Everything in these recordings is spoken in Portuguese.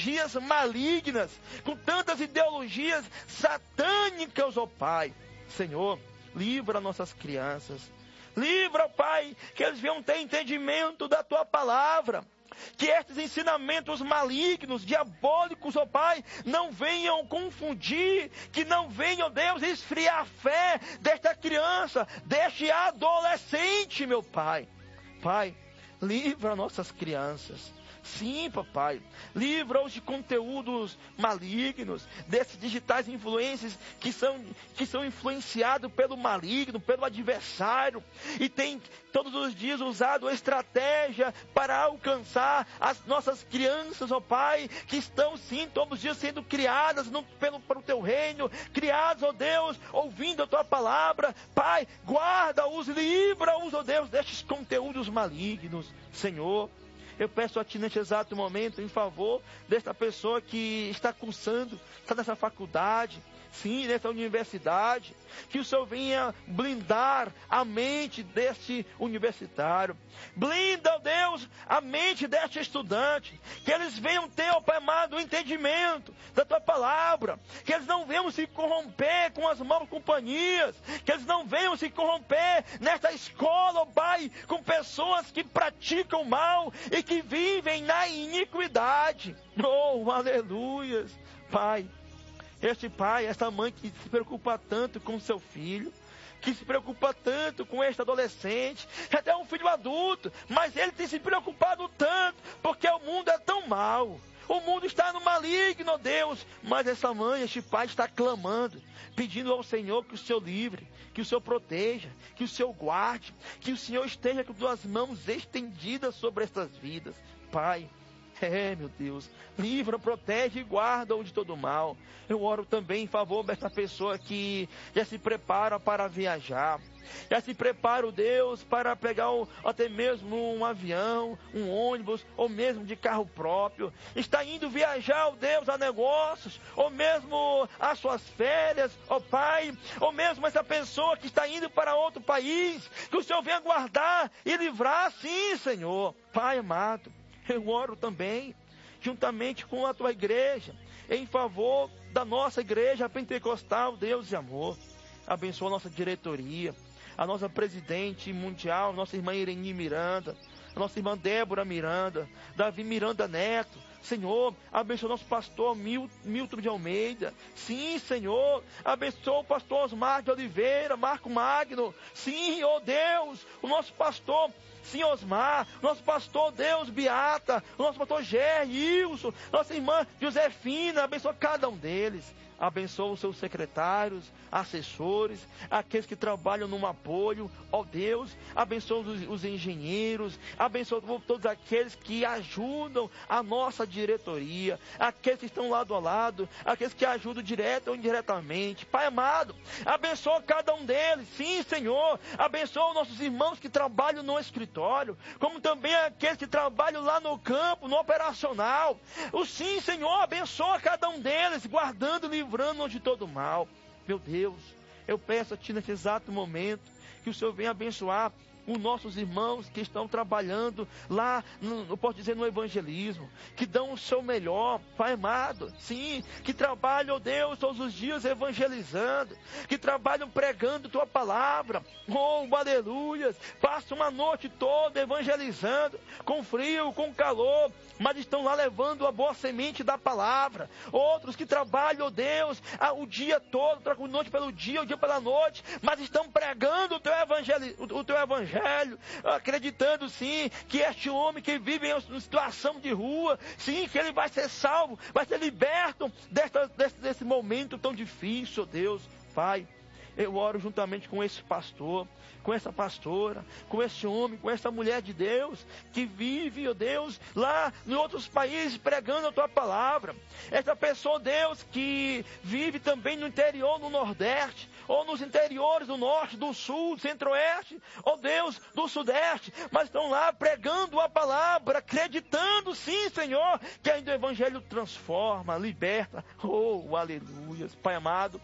ideologias malignas, com tantas ideologias satânicas, ó Pai. Senhor, livra nossas crianças. Livra, Pai, que eles venham ter entendimento da Tua palavra. Que estes ensinamentos malignos, diabólicos, ó Pai, não venham confundir, que não venham, Deus, esfriar a fé desta criança, deste adolescente, meu Pai. Pai, livra nossas crianças. Sim, papai, livra-os de conteúdos malignos, desses digitais influencers que são influenciados pelo maligno, pelo adversário, e tem todos os dias usado estratégia para alcançar as nossas crianças, ó Pai, que estão sim todos os dias sendo criadas para o Teu reino, criadas, ó Deus, ouvindo a Tua palavra. Pai, guarda-os, livra-os, ó Deus, destes conteúdos malignos. Senhor, eu peço a Ti neste exato momento em favor desta pessoa que está cursando, está nessa faculdade, sim, nessa universidade, que o Senhor venha blindar a mente deste universitário. Blinda, ó Deus, a mente deste estudante, que eles venham ter, ó Pai amado, o entendimento da Tua palavra, que eles não venham se corromper com as maus companhias, que eles não venham se corromper nesta escola, ó Pai, com pessoas que praticam mal e que vivem na iniquidade. Oh, aleluias, Pai. Este pai, esta mãe que se preocupa tanto com seu filho, que se preocupa tanto com este adolescente, até um filho adulto, mas ele tem se preocupado tanto, porque o mundo é tão mau. O mundo está no maligno, ó Deus, mas essa mãe, este pai está clamando, pedindo ao Senhor que o Senhor livre, que o Senhor proteja, que o Senhor guarde, que o Senhor esteja com Tuas mãos estendidas sobre estas vidas. Pai, meu Deus, livra, protege e guarda-o de todo mal. Eu oro também em favor dessa pessoa que já se prepara para viajar, já se prepara, Deus, para pegar até mesmo um avião, um ônibus, ou mesmo de carro próprio. Está indo viajar, Deus, a negócios, ou mesmo às suas férias, ó Pai, ou mesmo essa pessoa que está indo para outro país, que o Senhor venha guardar e livrar, sim, Senhor. Pai amado, eu oro também, juntamente com a Tua igreja, em favor da nossa igreja pentecostal, Deus de amor. Abençoa a nossa diretoria, a nossa presidente mundial, nossa irmã Irene Miranda, a nossa irmã Débora Miranda, Davi Miranda Neto. Senhor, abençoa nosso pastor Milton de Almeida. Sim, Senhor, abençoa o pastor Osmar de Oliveira, Marco Magno. Sim, ó Deus, o nosso pastor, sim, Osmar, nosso pastor, Deus, Beata, o nosso pastor Wilson, nossa irmã Josefina, abençoa cada um deles. Abençoa os seus secretários, assessores, aqueles que trabalham no apoio, ó Deus, abençoa os engenheiros, abençoa todos aqueles que ajudam a nossa diretoria, aqueles que estão lado a lado, aqueles que ajudam direto ou indiretamente. Pai amado, abençoa cada um deles, sim, Senhor, abençoa os nossos irmãos que trabalham no escritório, como também aqueles que trabalham lá no campo, no operacional. Sim, Senhor, abençoa cada um deles, guardando, livrando-nos de todo mal. Meu Deus, eu peço a Ti nesse exato momento que o Senhor venha abençoar os nossos irmãos que estão trabalhando lá, eu posso dizer, no evangelismo, que dão o seu melhor, Pai amado, sim, que trabalham, Deus, todos os dias evangelizando, que trabalham pregando Tua palavra, oh, aleluias, passam uma noite toda evangelizando, com frio, com calor, mas estão lá levando a boa semente da palavra. Outros que trabalham, Deus, o dia todo, trocam noite pelo dia, o dia pela noite, mas estão pregando o Teu evangelho, acreditando sim, que este homem que vive em situação de rua, sim, que ele vai ser salvo, vai ser liberto desse momento tão difícil, Deus. Pai, eu oro juntamente com esse pastor, com essa pastora, com esse homem, com essa mulher de Deus, que vive, ó Deus, lá em outros países pregando a Tua palavra. Essa pessoa, Deus, que vive também no interior, no Nordeste, ou nos interiores do Norte, do Sul, do Centro-Oeste, ó Deus, do Sudeste, mas estão lá pregando a palavra, acreditando, sim, Senhor, que ainda o Evangelho transforma, liberta. Oh, aleluia, Pai amado.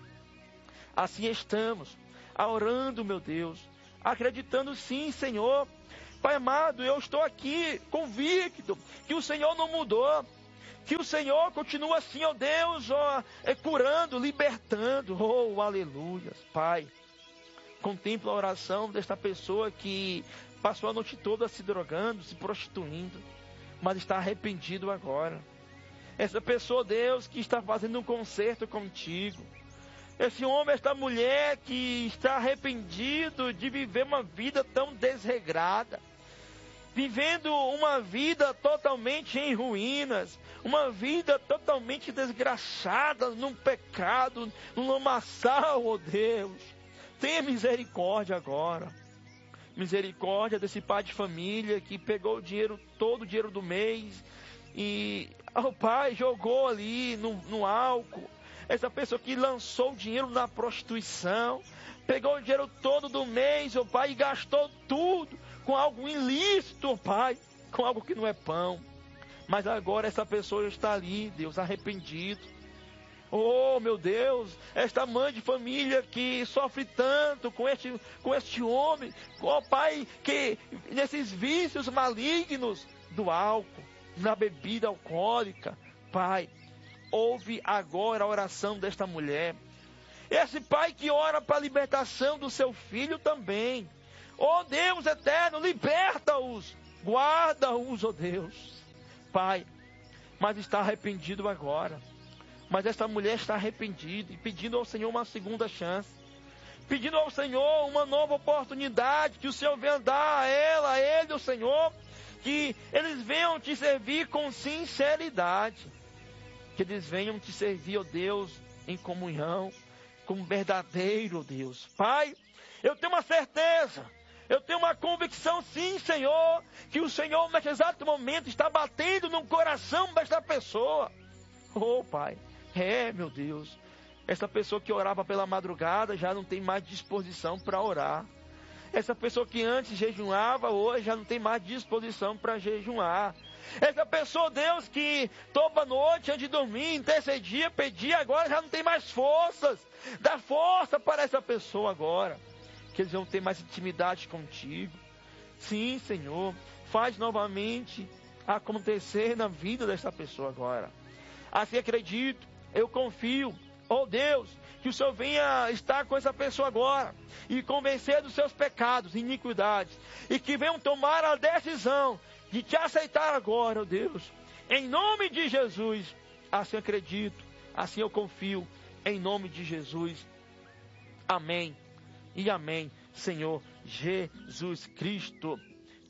Assim estamos, orando, meu Deus, acreditando sim, Senhor. Pai amado, eu estou aqui convicto que o Senhor não mudou, Que o Senhor continue assim, ó Deus, ó, curando, libertando. Oh, aleluia. Pai, contempla a oração desta pessoa que passou a noite toda se drogando, se prostituindo, mas está arrependido agora. Essa pessoa, Deus, que está fazendo um concerto contigo. Esse homem, esta mulher que está arrependido de viver uma vida tão desregrada, vivendo uma vida totalmente em ruínas, uma vida totalmente desgraçada, num pecado, num lamaçal, ó Deus. Tenha misericórdia agora. Misericórdia desse pai de família que pegou o dinheiro, todo o dinheiro do mês, e o pai jogou ali no álcool. Essa pessoa que lançou o dinheiro na prostituição, pegou o dinheiro todo do mês, ó Pai, e gastou tudo com algo ilícito, ó Pai, com algo que não é pão. Mas agora essa pessoa está ali, Deus, arrependido. Oh, meu Deus, esta mãe de família que sofre tanto com este homem, ó Pai, que nesses vícios malignos do álcool, na bebida alcoólica, Pai, ouve agora a oração desta mulher. Esse pai que ora para a libertação do seu filho também. Oh Deus eterno, liberta-os, guarda-os, oh Deus. Pai, mas está arrependido agora. Mas esta mulher está arrependida e pedindo ao Senhor uma segunda chance. Pedindo ao Senhor uma nova oportunidade, que o Senhor venha dar a ele, o Senhor, que eles venham te servir com sinceridade. Que eles venham te servir, ó Deus, em comunhão, como verdadeiro, Deus. Pai, eu tenho uma certeza, eu tenho uma convicção, sim, Senhor, que o Senhor, neste exato momento, está batendo no coração desta pessoa. Oh, Pai, meu Deus, essa pessoa que orava pela madrugada já não tem mais disposição para orar. Essa pessoa que antes jejuava, hoje já não tem mais disposição para jejuar. Essa pessoa, Deus, que toda noite antes de dormir, intercedia, pedia, agora já não tem mais forças. Dá força para essa pessoa agora. Que eles vão ter mais intimidade contigo. Sim, Senhor, faz novamente acontecer na vida dessa pessoa agora. Assim acredito, eu confio. Oh Deus, que o Senhor venha estar com essa pessoa agora e convencer dos seus pecados, iniquidades, e que venham tomar a decisão de te aceitar agora, oh Deus, em nome de Jesus. Assim acredito, assim eu confio, em nome de Jesus. Amém e amém, Senhor Jesus Cristo.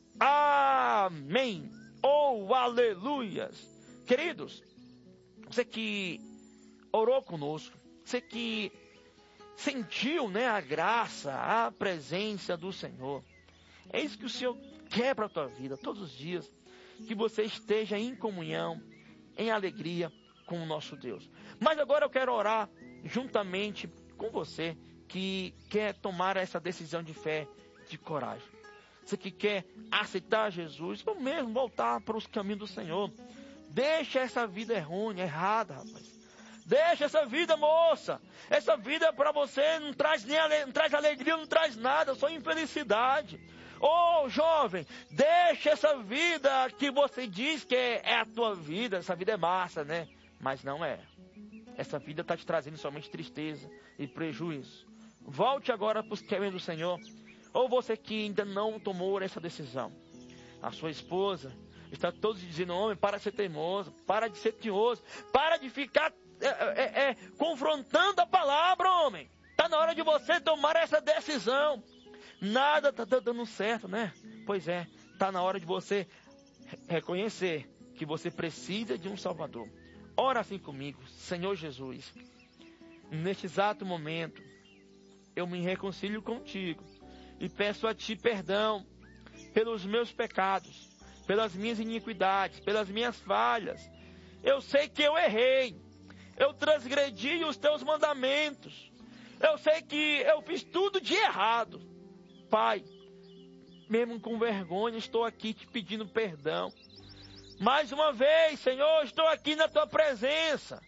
Amém. Oh, aleluias. Queridos, você que orou conosco, você que sentiu, né, a graça, a presença do Senhor, é isso que o Senhor quer para a tua vida, todos os dias, que você esteja em comunhão, em alegria com o nosso Deus. Mas agora eu quero orar juntamente com você, que quer tomar essa decisão de fé, de coragem. Você que quer aceitar Jesus, ou mesmo voltar para os caminhos do Senhor. Deixa essa vida errônea, errada, rapaz. Deixa essa vida, moça. Essa vida para você não traz não traz alegria, não traz nada, só infelicidade. Oh, jovem, deixa essa vida que você diz que é a tua vida. Essa vida é massa, né? Mas não é. Essa vida está te trazendo somente tristeza e prejuízo. Volte agora para os caminhos do Senhor. Ou você que ainda não tomou essa decisão. A sua esposa está todos dizendo: homem, para de ser teimoso, para de ser tinhoso, para de ficar confrontando a palavra, homem. Está na hora de você tomar essa decisão. Nada está dando certo, né? Pois é, está na hora de você reconhecer que você precisa de um Salvador. Ora assim comigo: Senhor Jesus, neste exato momento, eu me reconcilio contigo e peço a Ti perdão pelos meus pecados, pelas minhas iniquidades, pelas minhas falhas. Eu sei que eu errei, eu transgredi os Teus mandamentos, eu sei que eu fiz tudo de errado. Pai, mesmo com vergonha, estou aqui te pedindo perdão. Mais uma vez, Senhor, estou aqui na Tua presença.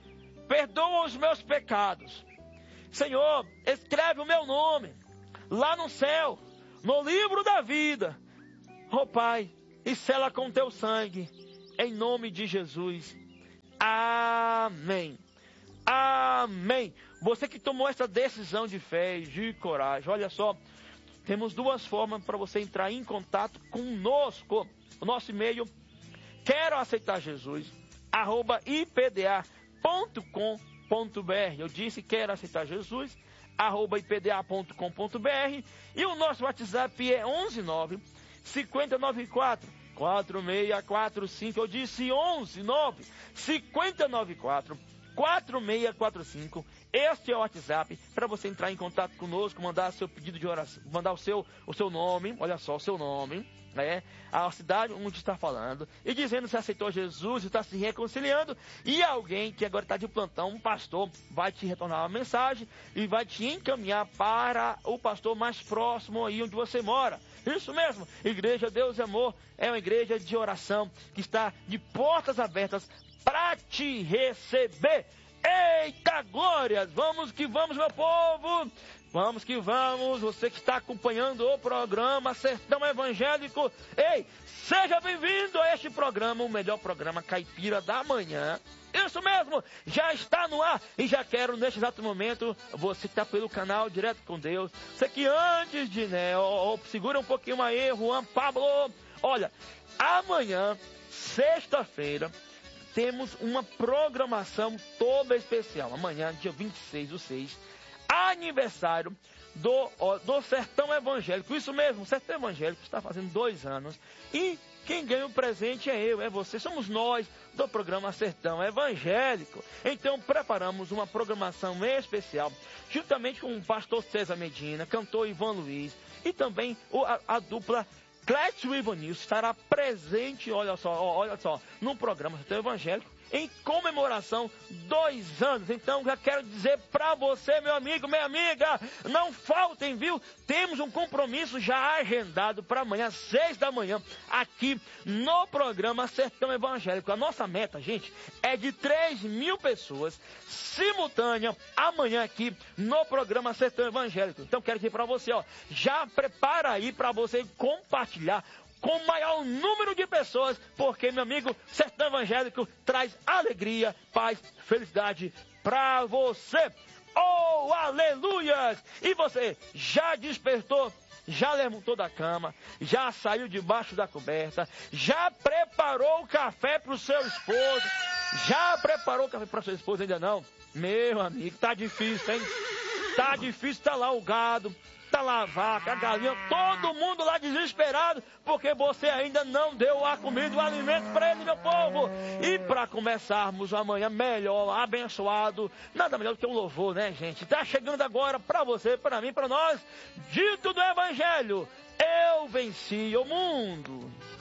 Perdoa os meus pecados. Senhor, escreve o meu nome lá no céu, no livro da vida. Oh Pai, e sela com Teu sangue, em nome de Jesus. Amém. Amém. Você que tomou essa decisão de fé e de coragem, olha só, temos duas formas para você entrar em contato conosco. O nosso e-mail, quero aceitar Jesus, @ipda.com.br. Eu disse quero aceitar Jesus, @ipda.com.br. E o nosso WhatsApp é 119 5094 4645. Eu disse 119 5094 4645. Este é o WhatsApp para você entrar em contato conosco, mandar seu pedido de oração, mandar o seu nome, olha só, o seu nome, né? A cidade onde está falando, e dizendo se aceitou Jesus, está se reconciliando, e alguém que agora está de plantão, um pastor, vai te retornar uma mensagem e vai te encaminhar para o pastor mais próximo aí onde você mora. Isso mesmo, Igreja Deus e Amor é uma igreja de oração que está de portas abertas para te receber. Eita glórias, vamos que vamos, meu povo, vamos que vamos. Você que está acompanhando o programa Sertão Evangélico, ei, seja bem-vindo a este programa, o melhor programa caipira da manhã. Isso mesmo, já está no ar. E já quero, neste exato momento, você que está pelo canal Direto com Deus, você que antes de, segura um pouquinho aí, Juan Pablo, olha, amanhã, sexta-feira, temos uma programação toda especial. Amanhã, dia 26/6, aniversário do Sertão Evangélico. Isso mesmo, o Sertão Evangélico está fazendo 2 anos. E quem ganha o presente é eu, é você. Somos nós do programa Sertão Evangélico. Então preparamos uma programação especial, juntamente com o pastor César Medina, cantor Ivan Luiz, e também a dupla Clécio Ivanilson estará presente, olha só, no programa Sertão Evangélico, em comemoração 2 anos. Então, já quero dizer para você, meu amigo, minha amiga, não faltem, viu? Temos um compromisso já agendado para amanhã, 6 da manhã, aqui no programa Sertão Evangélico. A nossa meta, gente, é de 3.000 pessoas simultâneas amanhã aqui no programa Sertão Evangélico. Então, quero dizer para você, já prepara aí para você compartilhar com o maior número de pessoas, porque, meu amigo, Sertão Evangélico traz alegria, paz, felicidade para você. Oh, aleluias! E você já despertou, já levantou da cama, já saiu debaixo da coberta, já preparou o café para o seu esposo, já preparou o café para sua esposa, ainda não? Meu amigo, tá difícil, hein? Tá difícil, tá lá o gado, tá lá a vaca, a galinha, todo mundo lá desesperado, porque você ainda não deu a comida, o alimento para ele, meu povo. E para começarmos amanhã melhor, abençoado, nada melhor do que um louvor, né, gente? Tá chegando agora para você, para mim, para nós, dito do Evangelho: eu venci o mundo.